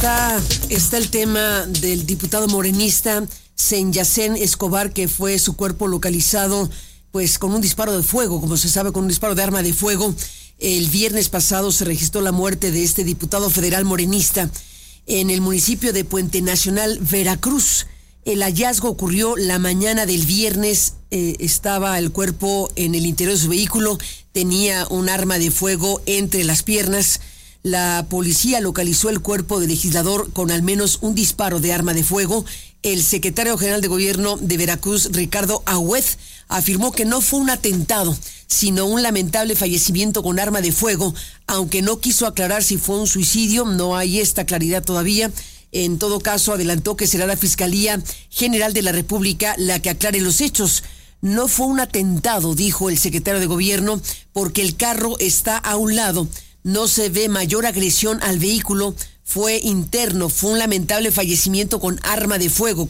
está el tema del diputado morenista Senyacen Escobar, que fue su cuerpo localizado pues con un disparo de fuego, como se sabe, con un disparo de arma de fuego. El viernes pasado se registró la muerte de este diputado federal morenista en el municipio de Puente Nacional, Veracruz. El hallazgo ocurrió la mañana del viernes. Estaba el cuerpo en el interior de su vehículo, tenía un arma de fuego entre las piernas. La policía localizó el cuerpo del legislador con al menos un disparo de arma de fuego. El secretario general de gobierno de Veracruz, Ricardo Agüed, afirmó que no fue un atentado, sino un lamentable fallecimiento con arma de fuego, aunque no quiso aclarar si fue un suicidio. No hay esta claridad todavía. En todo caso, adelantó que será la Fiscalía General de la República la que aclare los hechos. No fue un atentado, dijo el secretario de gobierno, porque el carro está a un lado. No se ve mayor agresión al vehículo. Fue interno, fue un lamentable fallecimiento con arma de fuego,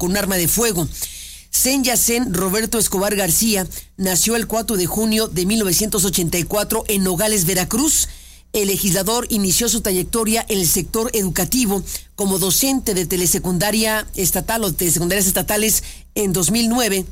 Senyacen Roberto Escobar García nació el 4 de junio de 1984 en Nogales, Veracruz. El legislador inició su trayectoria en el sector educativo como docente de telesecundaria estatal o de secundarias estatales en 2009.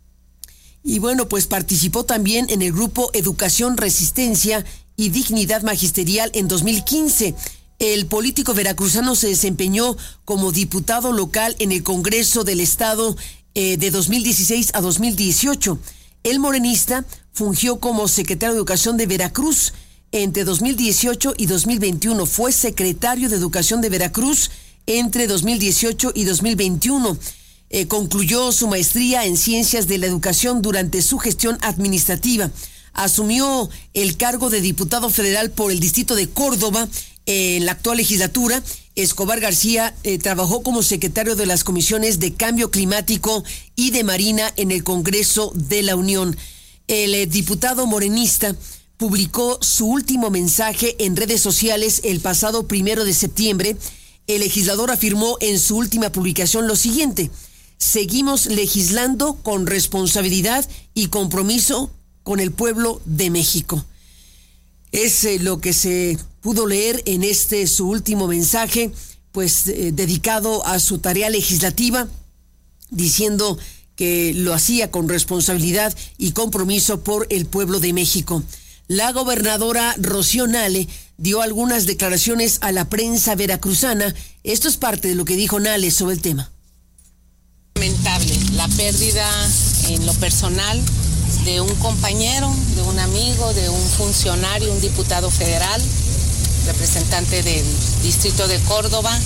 Y bueno, pues participó también en el grupo Educación, Resistencia y Dignidad Magisterial en 2015. El político veracruzano se desempeñó como diputado local en el Congreso del Estado de 2016 a 2018. El morenista fungió como secretario de Educación de Veracruz entre 2018 y 2021. Fue secretario de Educación de Veracruz entre 2018 y 2021. Concluyó su maestría en Ciencias de la Educación durante su gestión administrativa. Asumió el cargo de diputado federal por el distrito de Córdoba en la actual legislatura. Escobar García trabajó como secretario de las comisiones de Cambio Climático y de Marina en el Congreso de la Unión. El diputado morenista publicó su último mensaje en redes sociales el pasado 1 de septiembre. El legislador afirmó en su última publicación lo siguiente: seguimos legislando con responsabilidad y compromiso con el pueblo de México. Es lo que se pudo leer en su último mensaje, pues dedicado a su tarea legislativa, diciendo que lo hacía con responsabilidad y compromiso por el pueblo de México. La gobernadora Rocío Nale dio algunas declaraciones a la prensa veracruzana. Esto es parte de lo que dijo Nale sobre el tema. Lamentable la pérdida en lo personal de un compañero, de un amigo, de un funcionario, un diputado federal, representante del distrito de Córdoba.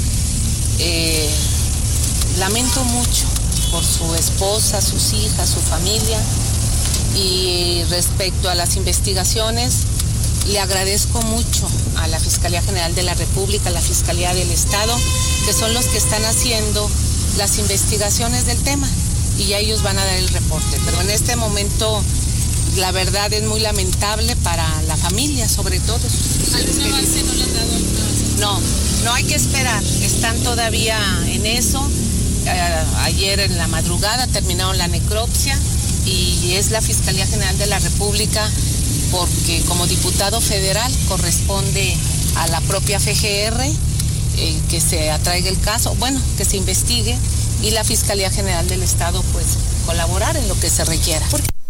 Lamento mucho por su esposa, sus hijas, su familia. Y respecto a las investigaciones, le agradezco mucho a la Fiscalía General de la República, a la Fiscalía del Estado, que son los que están haciendo las investigaciones del tema, y ya ellos van a dar el reporte. Pero en este momento, la verdad es muy lamentable para la familia, sobre todo. ¿Algún avance no le han dado algún avance? No hay que esperar, están todavía en eso. Ayer en la madrugada terminaron la necropsia y es la Fiscalía General de la República, porque como diputado federal corresponde a la propia FGR que se atraiga el caso, que se investigue, y la Fiscalía General del Estado pues colaborar en lo que se requiera.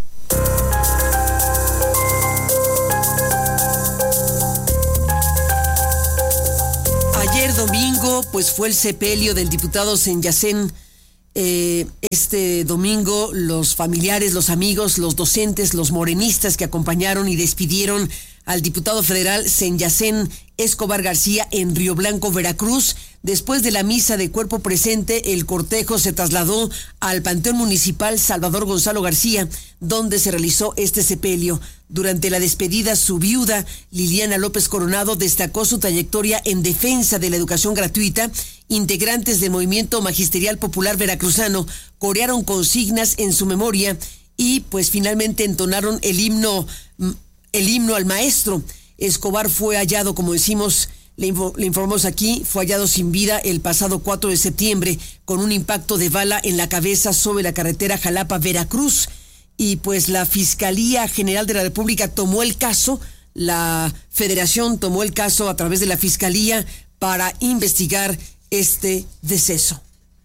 Ayer domingo pues fue el sepelio del diputado Senyacen. Este domingo los familiares, los amigos, los docentes, los morenistas que acompañaron y despidieron al diputado federal Senyacen Escobar García en Río Blanco, Veracruz. Después de la misa de cuerpo presente, el cortejo se trasladó al Panteón Municipal Salvador Gonzalo García, donde se realizó este sepelio. Durante la despedida, su viuda, Liliana López Coronado, destacó su trayectoria en defensa de la educación gratuita. Integrantes del Movimiento Magisterial Popular Veracruzano corearon consignas en su memoria y pues finalmente entonaron el himno al maestro. Escobar fue hallado, como decimos, le informamos aquí, fue hallado sin vida el pasado 4 de septiembre con un impacto de bala en la cabeza sobre la carretera Jalapa-Veracruz. Y pues la Fiscalía General de la República tomó el caso, la Federación tomó el caso a través de la Fiscalía para investigar este deceso.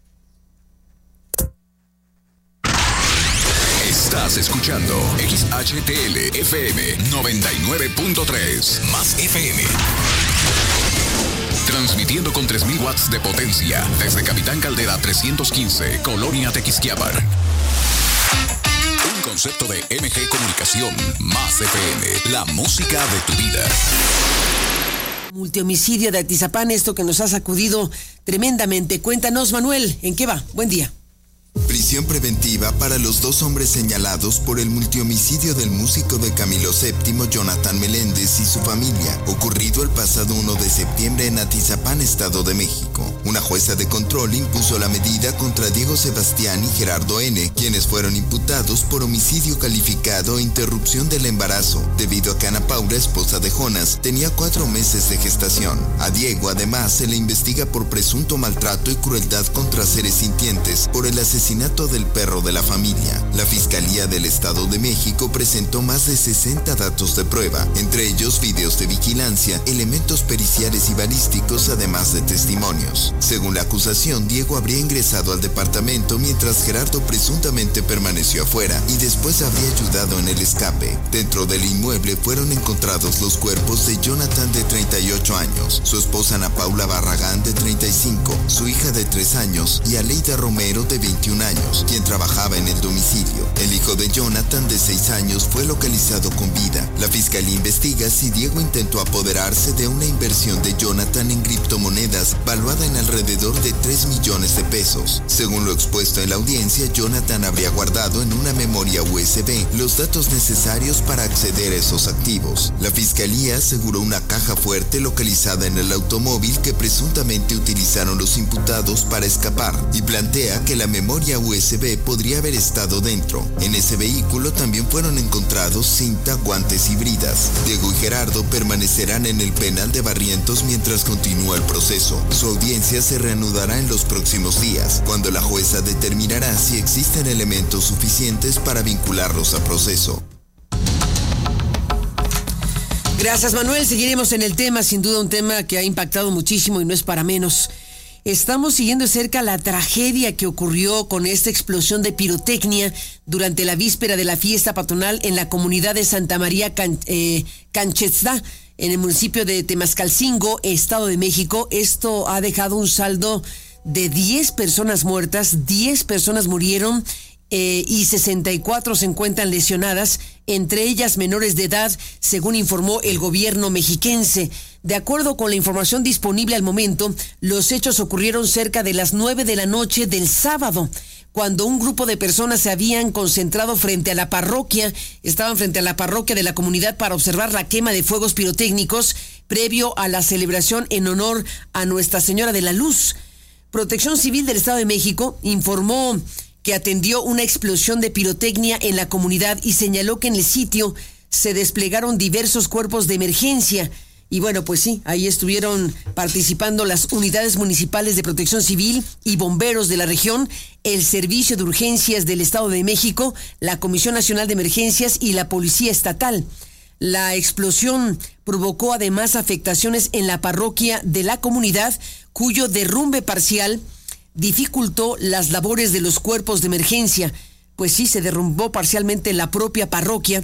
Estás escuchando XHTL FM 99.3 más FM. Transmitiendo con 3,000 watts de potencia desde Capitán Caldera 315, Colonia Tequisquiapan. Un concepto de MG Comunicación más FM, la música de tu vida. Multihomicidio de Atizapán, esto que nos ha sacudido tremendamente. Cuéntanos, Manuel, ¿en qué va? Buen día. Prisión preventiva para los 2 hombres señalados por el multihomicidio del músico de Camilo VII, Jonathan Meléndez, y su familia, ocurrido el pasado 1 de septiembre en Atizapán, Estado de México. Una jueza de control impuso la medida contra Diego Sebastián y Gerardo N., quienes fueron imputados por homicidio calificado e interrupción del embarazo, debido a que Ana Paula, esposa de Jonas, tenía 4 meses de gestación. A Diego, además, se le investiga por presunto maltrato y crueldad contra seres sintientes por el asesinato del perro de la familia. La Fiscalía del Estado de México presentó más de 60 datos de prueba, entre ellos videos de vigilancia, elementos periciales y balísticos, además de testimonios. Según la acusación, Diego habría ingresado al departamento mientras Gerardo presuntamente permaneció afuera y después habría ayudado en el escape. Dentro del inmueble fueron encontrados los cuerpos de Jonathan, de 38 años, su esposa Ana Paula Barragán, de 35, su hija de 3 años y Aleida Romero, de 21 años, quien trabajaba en el domicilio. El hijo de Jonathan, de 6 años, fue localizado con vida. La fiscalía investiga si Diego intentó apoderarse de una inversión de Jonathan en criptomonedas valuada en alrededor de 3 millones de pesos. Según lo expuesto en la audiencia, Jonathan habría guardado en una memoria USB los datos necesarios para acceder a esos activos. La fiscalía aseguró una caja fuerte localizada en el automóvil que presuntamente utilizaron los imputados para escapar y plantea que la memoria USB podría haber estado dentro. En ese vehículo también fueron encontrados cinta, guantes y bridas. Diego y Gerardo permanecerán en el penal de Barrientos mientras continúa el proceso. Su audiencia se reanudará en los próximos días, cuando la jueza determinará si existen elementos suficientes para vincularlos a proceso. Gracias, Manuel. Seguiremos en el tema, sin duda un tema que ha impactado muchísimo y no es para menos. Estamos siguiendo de cerca la tragedia que ocurrió con esta explosión de pirotecnia durante la víspera de la fiesta patronal en la comunidad de Santa María Canchetzá, en el municipio de Temascalcingo, Estado de México. Esto ha dejado un saldo de 10 personas muertas, 10 personas murieron y 64 se encuentran lesionadas, entre ellas menores de edad, según informó el gobierno mexiquense. De acuerdo con la información disponible al momento, los hechos ocurrieron cerca de las 9 de la noche del sábado, cuando un grupo de personas se habían concentrado frente a la parroquia, estaban frente a la parroquia de la comunidad para observar la quema de fuegos pirotécnicos previo a la celebración en honor a Nuestra Señora de la Luz. Protección Civil del Estado de México informó que atendió una explosión de pirotecnia en la comunidad y señaló que en el sitio se desplegaron diversos cuerpos de emergencia. Y bueno, pues sí, ahí estuvieron participando las unidades municipales de protección civil y bomberos de la región, el Servicio de Urgencias del Estado de México, la Comisión Nacional de Emergencias y la Policía Estatal. La explosión provocó además afectaciones en la parroquia de la comunidad, cuyo derrumbe parcial dificultó las labores de los cuerpos de emergencia. Pues sí, se derrumbó parcialmente la propia parroquia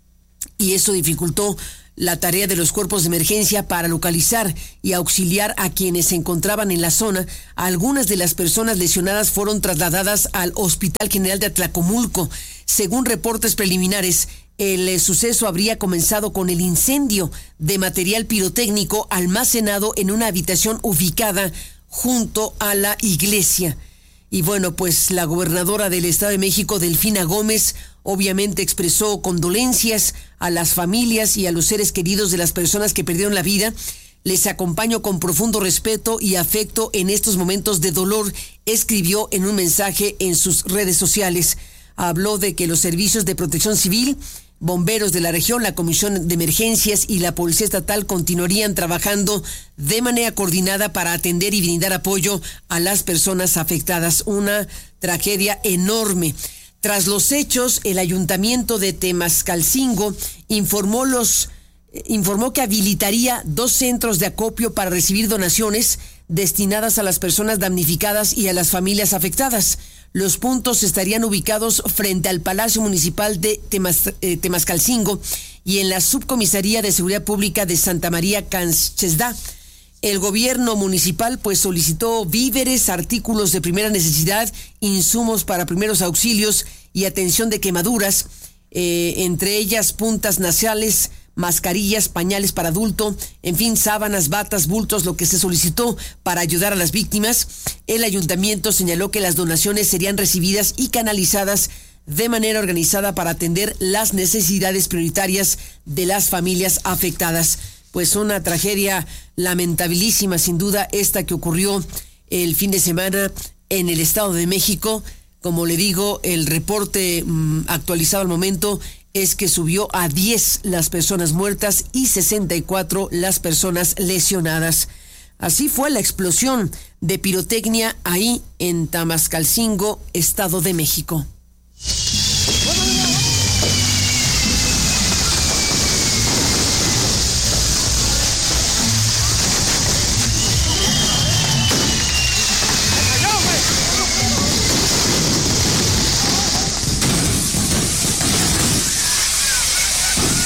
y eso dificultó la tarea de los cuerpos de emergencia para localizar y auxiliar a quienes se encontraban en la zona. Algunas de las personas lesionadas fueron trasladadas al Hospital General de Atlacomulco. Según reportes preliminares, el suceso habría comenzado con el incendio de material pirotécnico almacenado en una habitación ubicada junto a la iglesia. Y bueno, pues la gobernadora del Estado de México, Delfina Gómez, obviamente expresó condolencias a las familias y a los seres queridos de las personas que perdieron la vida. Les acompaño con profundo respeto y afecto en estos momentos de dolor, escribió en un mensaje en sus redes sociales. Habló de que los servicios de protección civil, bomberos de la región, la Comisión de Emergencias y la Policía Estatal continuarían trabajando de manera coordinada para atender y brindar apoyo a las personas afectadas. Una tragedia enorme. Tras los hechos, el Ayuntamiento de Temascalcingo informó que habilitaría 2 centros de acopio para recibir donaciones destinadas a las personas damnificadas y a las familias afectadas. Los puntos estarían ubicados frente al Palacio Municipal de Temascalcingo y en la Subcomisaría de Seguridad Pública de Santa María Canchesdá. El gobierno municipal pues solicitó víveres, artículos de primera necesidad, insumos para primeros auxilios y atención de quemaduras, entre ellas puntas nasales, mascarillas, pañales para adulto, en fin, sábanas, batas, bultos, lo que se solicitó para ayudar a las víctimas. El ayuntamiento señaló que las donaciones serían recibidas y canalizadas de manera organizada para atender las necesidades prioritarias de las familias afectadas. Pues una tragedia lamentabilísima, sin duda, esta que ocurrió el fin de semana en el Estado de México. Como le digo, el reporte actualizado al momento es que subió a 10 las personas muertas y 64 las personas lesionadas. Así fue la explosión de pirotecnia ahí en Temascalcingo, Estado de México.